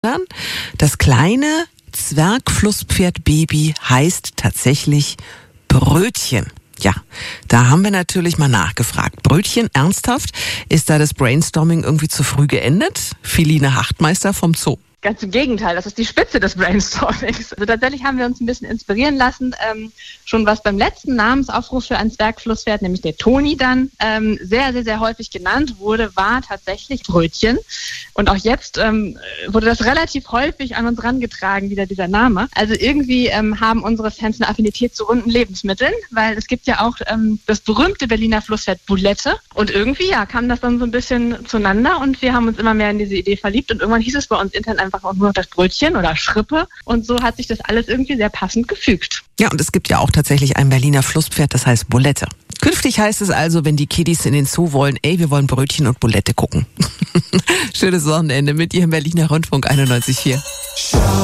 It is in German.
Das kleine Zwergflusspferdbaby heißt tatsächlich Brötchen. Ja, da haben wir natürlich mal nachgefragt. Brötchen, ernsthaft? Ist da das Brainstorming irgendwie zu früh geendet? Philine Hachtmeister vom Zoo. Ganz im Gegenteil, das ist die Spitze des Brainstormings. Also tatsächlich haben wir uns ein bisschen inspirieren lassen, schon was beim letzten Namensaufruf für ein Zwergflusspferd, nämlich der Toni dann, sehr, sehr, sehr häufig genannt wurde, war tatsächlich Brötchen. Und auch jetzt wurde das relativ häufig an uns rangetragen, wieder dieser Name. Also irgendwie haben unsere Fans eine Affinität zu runden Lebensmitteln, weil es gibt ja auch das berühmte Berliner Flusspferd Bulette. Und irgendwie kam das dann so ein bisschen zueinander und wir haben uns immer mehr in diese Idee verliebt und irgendwann hieß es bei uns intern einfach auch nur noch das Brötchen oder Schrippe. Und so hat sich das alles irgendwie sehr passend gefügt. Ja, und es gibt ja auch tatsächlich ein Berliner Flusspferd, das heißt Bulette. Künftig heißt es also, wenn die Kiddies in den Zoo wollen, wir wollen Brötchen und Bulette gucken. Schönes Wochenende mit Ihrem Berliner Rundfunk 91.4.